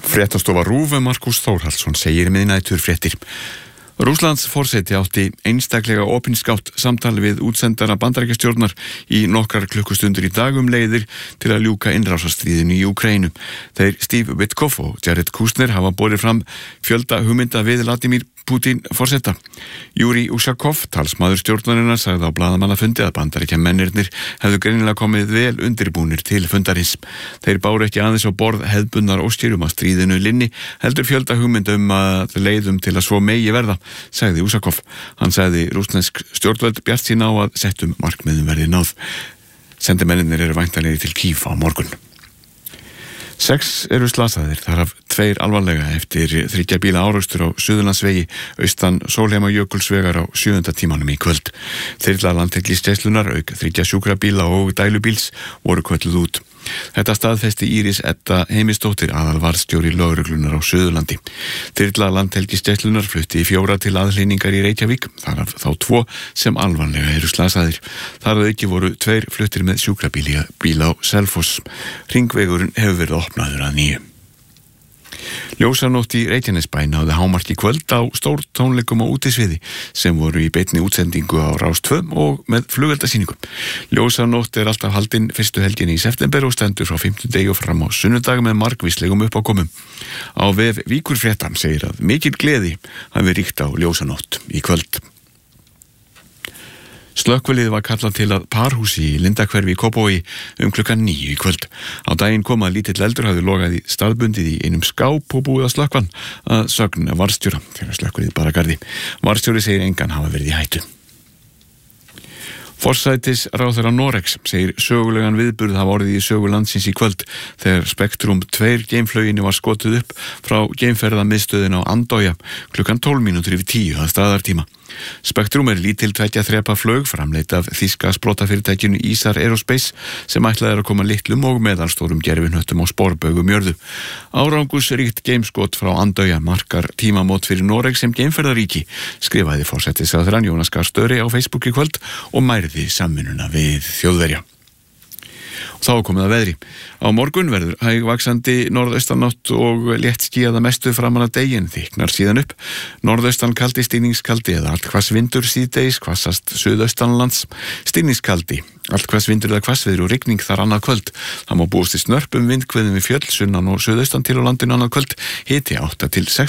Fréttastofa RÚV Markús Þórhallsson segir miðnæturfréttir. Rússlands forseti átti einstaklega opinskátt samtal við útsendara Bandaríkjastjórnar í nokkrar klukkustundir í dag leiðir til að ljúka innrásarstríðinu í Úkraínu. Þeir Steve Witkoff og Jared Kushner hafa borið fram fjölda hugmynda við Vladimir Putin forseta. Júri Ushakov, talsmaður stjórnarinnar, sagði á blaðamannafundi að Bandaríkjamennirnir hefðu greinilega komið vel undirbúnir til fundarins. Þeir báru ekki aðeins á borð hefðbundnar óskir að stríðinu linni, heldur fjölda hugmyndum að leiðum til að svo megi verða, sagði Ushakov. Hann sagði rússnesk stjórnvöld bjartsýn á að settum markmiðum verði náð. Sendimennirnir eru væntanlegir til Kýv á morgun. 6 eru slasaðir, þar af 2 alvarlega eftir 3 bíla árekstur á Suðurlandsvegi austan Sólheimajökulsvegar á 7. tímanum í kvöld. Þyrla Landhelgisgæslunnar auk 3 sjúkrabíla og dælubíls voru kölluð út. Þetta staðfesti Íris Edda Heimisdóttir, aðalvarðstjóri lögreglunar á Suðurlandi. Þyrla Landhelgisgæslunnar flutti 4 til aðhlýningar í Reykjavík, þar af þá 2 sem alvarlega eru slasaðir. Þar að auki voru 2 fluttir með sjúkrabíla á Selfoss. Hringvegurinn hefur verið opnaður að nýju. Ljósanótt í Reykjanesbæ náði hámark í kvöld á stórtónleikum á útisviði sem voru í beinni útsendingu á Rás 2 og með flugeldasýningu. Ljósanótt alltaf haldin fyrstu helginni í september og stendur frá 5. degi og fram á sunnudag með margvíslegum uppákomum. Á vef Víkurfrétta segir að mikil gleði hafi ríkt á ljósanótt í kvöld. Slökkvilið var kallað til að parhúsi í Lindahverfi í Kópavogi klukkan 9 í kvöld. Á daginn kom að lítill eldur hafði logað í staðbundið í einum skáp og búið að slökkva hann, að sögn varðstjóra þegar slökkvilið bar að garði. Varðstjóri segir engan hafa verið í hættu. Forsætisráðherra Noregs segir sögulegan viðburð hafa orðið í sögu landsins í kvöld þegar Spektrum 2 geimflauginni var skotið upp frá geimferðamiðstöðin á Andøya klukkan 10:12 að staðartíma. Spektrum lítil 2 þrepa flaug framleitt af þýska sprotafyrirtækinu Isar Aerospace sem ætlaði að koma litlum og meðalstórum gervihnöttum á sporbaugum jörðu. Árangursríkt geimskot frá Andøya markar tímamót fyrir Noreg sem geimferðaríki, skrifaði forsætisráðherrann Jónas Gahr Støre á Facebook í kvöld og mærði samvinnuna við Þjóðverja. Þá komið að veðri. Á morgun verður hægvaxandi norðaustanátt og létt skýjað að mestu framan af deginn, þykknar síðan upp. Norðaustan kaldi, stíningskaldi eða allt hvass vindur síðdegis, hvassast suðaustanlands. Stíningskaldi, allt hvass vindur eða hvassviðri og rigning þar annað kvöld. Það má búast í snörpum vindhviðum við fjöll, sunnan og suðaustan til á landinu annað kvöld. Hiti 8 til 16